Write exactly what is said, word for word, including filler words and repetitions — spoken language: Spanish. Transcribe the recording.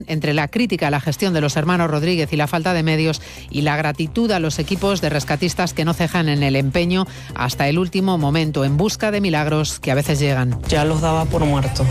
Entre la crítica a la gestión de los hermanos Rodríguez y la falta de medios y la gratitud a los equipos de rescatistas que no cejan en el empeño hasta el último momento en busca de milagros que a veces llegan. Ya los daba por muertos.